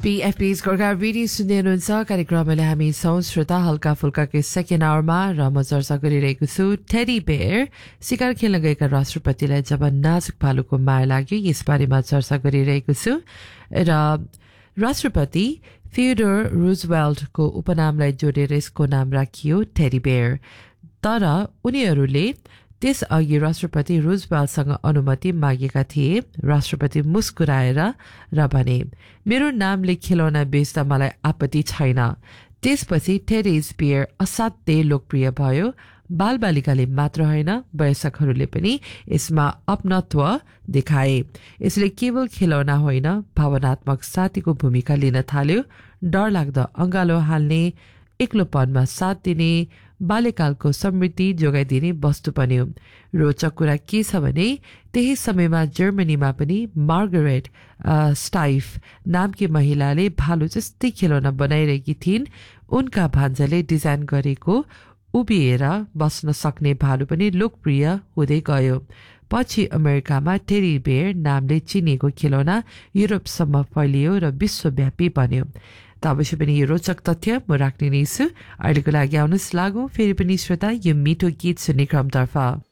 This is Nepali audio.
PFP's गोर्खा रेडियो सुन्दै हुनुहुन्छ कार्यक्रमले हामी श्रोता हल्का फुल्काकै सेकेन्ड आवरमा र म चर्चा गरिरहेको छु टेडी बेयर शिकार खेल्न गएका राष्ट्रपतिलाई जब नाजुक भालुको माया लाग्यो यसबारेमा चर्चा गरिरहेको छु र राष्ट्रपति थियोडोर रुजवेल्टको उपनामलाई जोडेर यसको नाम राखियो टेडी बेयर तर उनीहरूले त्यसअघि राष्ट्रपति रुजवेल्टसँग अनुमति मागेका थिए राष्ट्रपति मुस्कुराएर र भने मेरो नामले खेलौना बेच्दा मलाई आपत्ति छैन त्यसपछि टेडी बेयर असाध्यै लोकप्रिय भयो बालबालिकाले मात्र होइन वयस्कहरूले पनि यसमा अपनत्व देखाए यसले केवल खेलौना होइन भावनात्मक साथीको भूमिका लिन थाल्यो डरलाग्दो अंगालो हाल्ने एक्लोपनमा साथ दिने बाल्यकालको समृद्धि जोगाइदिने वस्तु बन्यो रोचक कुरा के छ भने त्यही समयमा जर्मनीमा पनि मार्गरेट स्टाइफ नामकी महिलाले भालु जस्तै खेलौना बनाइरहेकी थिइन् उनका भान्जाले डिजाइन गरेको उभिएर बस्न सक्ने भालु पनि लोकप्रिय हुँदै गयो पछि अमेरिकामा टेडी बेयर नामले चिनिएको खेलौना युरोपसम्म फैलियो र विश्वव्यापी बन्यो अवश्य पनि यो रोचक तथ्य म राख्ने नै छु अहिलेको लागि आउनुहोस् लागौं फेरि पनि श्रोता यो मिठो गीत सुन्ने क्रमतर्फ